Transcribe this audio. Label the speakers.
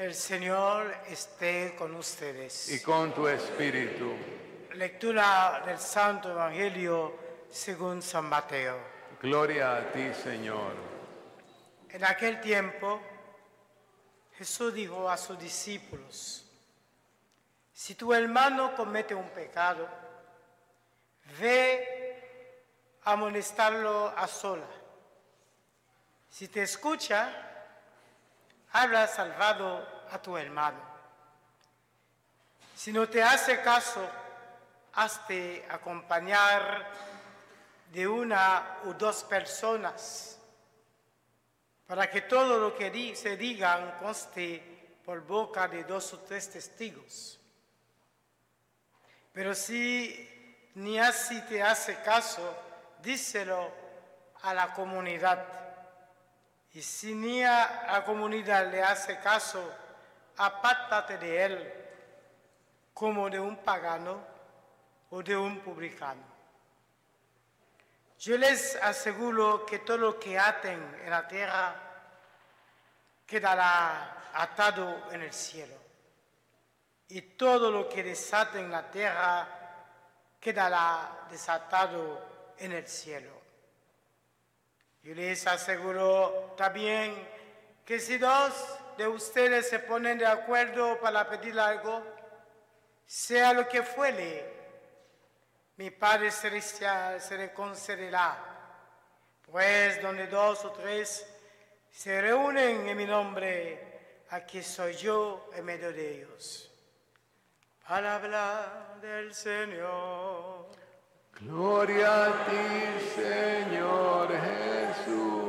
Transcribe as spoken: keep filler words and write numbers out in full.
Speaker 1: El Señor esté con ustedes.
Speaker 2: y con tu espíritu.
Speaker 1: Lectura del Santo Evangelio según San Mateo.
Speaker 2: Gloria a ti, Señor.
Speaker 1: En aquel tiempo, Jesús dijo a sus discípulos: si tu hermano comete un pecado, ve a amonestarlo a sola. Si te escucha, habrás salvado a tu hermano. Si no te hace caso, hazte acompañar de una o dos personas, para que todo lo que di- se digan conste por boca de dos o tres testigos. Pero si ni así te hace caso, díselo a la comunidad. Y si ni a la comunidad le hace caso, apártate de él como de un pagano o de un publicano. Yo les aseguro que todo lo que aten en la tierra quedará atado en el cielo, y todo lo que desaten en la tierra quedará desatado en el cielo. Yo les aseguro también que si dos de ustedes se ponen de acuerdo para pedir algo, sea lo que fuere, mi Padre Celestial se le concederá. Pues donde dos o tres se reúnen en mi nombre, aquí soy yo en medio de ellos. Palabra del Señor.
Speaker 2: Gloria a ti, Señor Jesús.